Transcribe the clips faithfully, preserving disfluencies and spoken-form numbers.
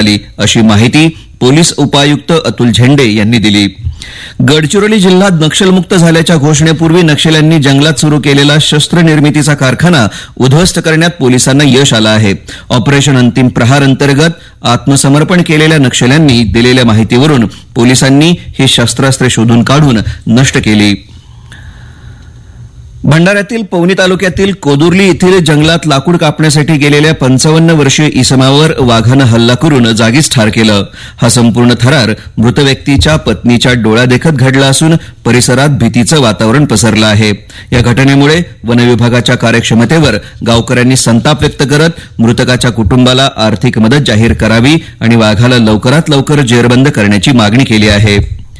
आली, अशी माहिती पोलीस उपायुक्त अतुल झेंडे यांनी दिली. गडचिरोली जिल्हा नक्षलमुक्त झाल्याच्या घोषणेपूर्वी नक्षल्यांनी जंगलात सुरू केलेला शस्त्र निर्मितीचा कारखाना उद्ध्वस्त करण्यात पोलिसांना यश आलं आहे. ऑपरेशन अंतिम प्रहार अंतर्गत आत्मसमर्पण केलेल्या नक्षल्यांनी दिलेल्या माहितीवरून पोलिसांनी ही शस्त्रास्त्रे शोधून काढून नष्ट केली. भंडाऱ्यातील पवनी तालुक्यातील कोदुर्ली येथील जंगलात लाकूड कापण्यासाठी गेलेल्या पंचावन्न वर्षीय इसमावर वाघानं हल्ला करून जागीच ठार केलं. हा संपूर्ण थरार मृत व्यक्तीच्या पत्नीच्या डोळ्यादेखत घडला असून परिसरात भीतीचं वातावरण पसरलं आहे. या घटनेमुळे वनविभागाच्या कार्यक्षमतेवर गावकऱ्यांनी संताप व्यक्त करत मृतकाच्या कुटुंबाला आर्थिक मदत जाहीर करावी आणि वाघाला लवकरात लवकर जेरबंद करण्याची मागणी केली आहे.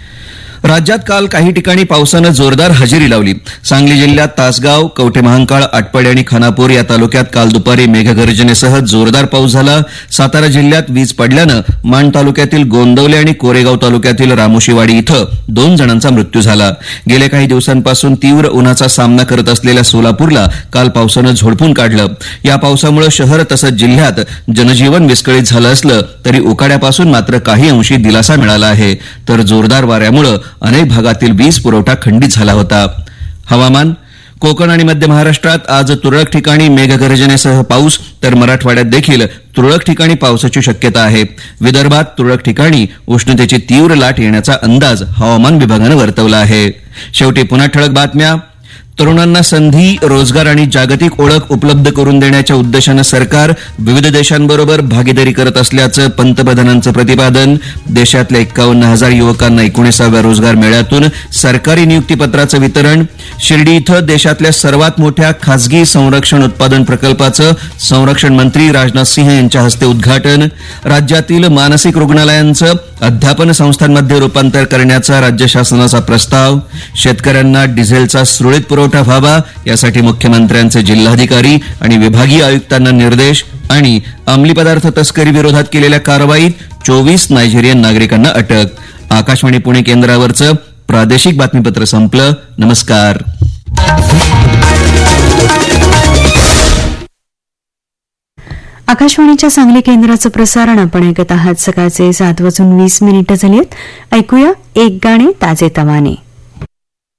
राज्यात काल काही ठिकाणी पावसानं जोरदार हजेरी लावली. सांगली जिल्ह्यात तासगाव, कवठे महांकाळ, आटपाडी आणि खानापूर या तालुक्यात काल दुपारी मेघगर्जनेसह जोरदार पाऊस झाला. सातारा जिल्ह्यात वीज पडल्यानं माण तालुक्यातील गोंदवले आणि कोरेगाव तालुक्यातील रामोशीवाडी इथं दोन जणांचा मृत्यू झाला. गेल्या काही दिवसांपासून तीव्र उन्हाचा सामना करत असलेल्या सोलापूरला काल पावसानं झोडपून काढलं. या पावसामुळे शहर तसंच जिल्ह्यात जनजीवन विस्कळीत झालं असलं तरी उकाड्यापासून मात्र काही अंशी दिलासा मिळाला आहे. तर जोरदार वाऱ्यामुळे अनेक भागातील वीज पुरवठा खंडित झाला होता. हवामान. कोकण आणि मध्य महाराष्ट्रात आज तुरळक ठिकाणी मेघगर्जनेसह पाऊस, तर मराठवाड्यात देखील तुरळक ठिकाणी पावसाची शक्यता आहे. विदर्भात तुरळक ठिकाणी उष्णतेची तीव्र लाट येण्याचा अंदाज हवामान विभागानं वर्तवला आहे. शेवटी पुन्हा ठळक बातम्या. तरुणांना संधी, रोजगार आणि जागतिक ओळख उपलब्ध करून देण्याच्या उद्देशानं सरकार विविध देशांबरोबर भागीदारी करत असल्याचं पंतप्रधानांचं प्रतिपादन. देशातल्या एक्कावन्न हजार युवकांना एकोणीसाव्या रोजगार मेळ्यातून सरकारी नियुक्तीपत्राचं वितरण. शिर्डी इथं देशातल्या सर्वात मोठ्या खासगी संरक्षण उत्पादन प्रकल्पाचं संरक्षण मंत्री राजनाथ सिंह यांच्या हस्ते उद्घाटन. राज्यातील मानसिक रुग्णालयांचं अध्यापन संस्थांमध्ये रूपांतर करण्याचा राज्य शासनाचा प्रस्ताव. शेतकऱ्यांना डिझेलचा सुरळीत पुरवठा व्हावा यासाठी मुख्यमंत्र्यांचे जिल्हाधिकारी आणि विभागीय आयुक्तांना निर्देश. आणि अंमली पदार्थ तस्करी विरोधात केलेल्या कारवाईत चोवीस नायजेरियन नागरिकांना अटक. आकाशवाणी पुणे केंद्रावरचं प्रादेशिक बातमीपत्र संपलं. नमस्कार. आकाशवाणीच्या सांगली केंद्राचं प्रसारण आपण ऐकत आहात. सकाळचे सात वाजून वीस मिनिटं झाली आहेत. ऐकूया एक गाणे ताजे तवाने.